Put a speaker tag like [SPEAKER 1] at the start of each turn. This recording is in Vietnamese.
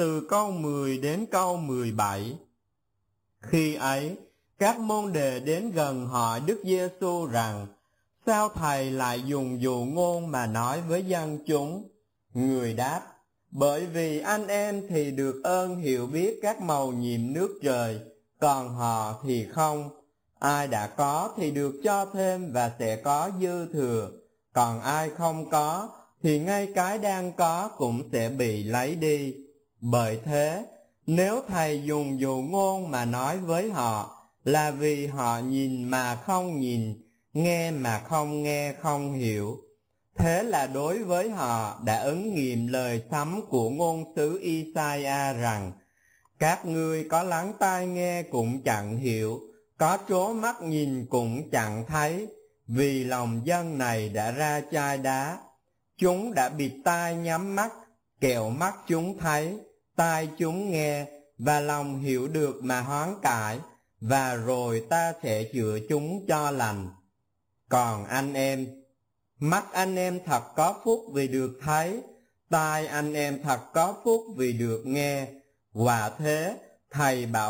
[SPEAKER 1] từ câu 10 đến câu 17. Khi ấy, các môn đệ đến gần hỏi Đức Giêsu rằng: sao thầy lại dùng dụ ngôn mà nói với dân chúng? Người đáp: bởi vì anh em thì được ơn hiểu biết các mầu nhiệm nước trời, còn họ thì không. Ai đã có thì được cho thêm và sẽ có dư thừa, còn ai không có thì ngay cái đang có cũng sẽ bị lấy đi. Bởi thế, nếu thầy dùng dụ ngôn mà nói với họ, là vì họ nhìn mà không nhìn, nghe mà không nghe không hiểu. Thế là đối với họ đã ứng nghiệm lời sấm của ngôn sứ Isaiah rằng: các ngươi có lắng tai nghe cũng chẳng hiểu, có trố mắt nhìn cũng chẳng thấy, vì lòng dân này đã ra chai đá. Chúng đã bịt tai nhắm mắt, kẻo mắt chúng thấy, tai chúng nghe, và lòng hiểu được mà hoán cải, và rồi ta sẽ chữa chúng cho lành. Còn anh em, mắt anh em thật có phúc vì được thấy, tai anh em thật có phúc vì được nghe. Quả thế, thầy bảo